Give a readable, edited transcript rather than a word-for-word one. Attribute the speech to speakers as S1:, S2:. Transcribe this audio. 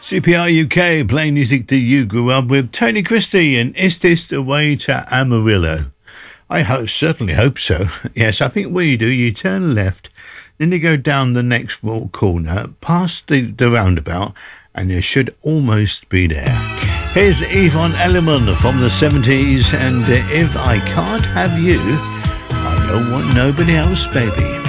S1: CPR UK, playing music that you grew up with. Tony Christie, and Is This the Way to Amarillo? Certainly hope so. Yes, I think what you do, you turn left, then you go down the next corner, past the roundabout, and you should almost be there. Here's Yvonne Elliman from the 70s, and If I Can't Have You, I Don't Want Nobody Else, Baby.